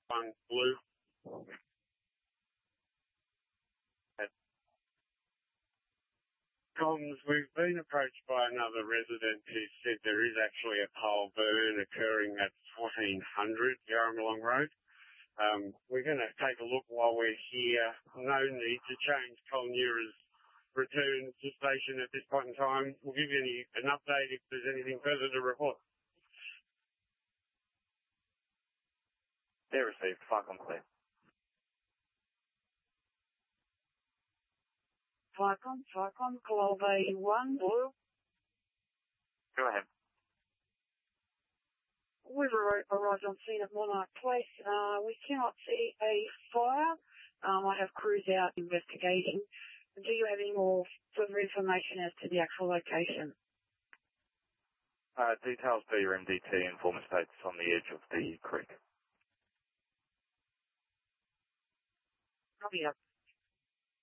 One blue. Comms, we've been approached by another resident who said there is actually a pole burn occurring at 1400 Yarramalong Road. We're going to take a look while we're here. No need to change Colnura's return to station at this point in time. We'll give you an update if there's anything further to report. They're received. Flycom clear. Flycom, Colombo 1, blue. Go ahead. We've arrived on scene at Monarch Place. We cannot see a fire. I have crews out investigating. Do you have any more further information as to the actual location? Details per your MDT and former states on the edge of the creek. Copy up.